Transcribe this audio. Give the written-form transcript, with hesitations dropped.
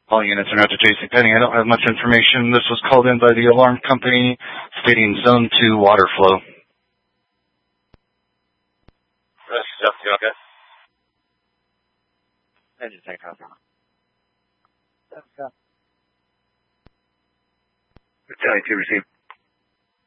All units are now to Jason Penny. I don't have much information. This was called in by the alarm company stating Zone 2 water flow. You okay? Engine tank off. Battalion 2 received.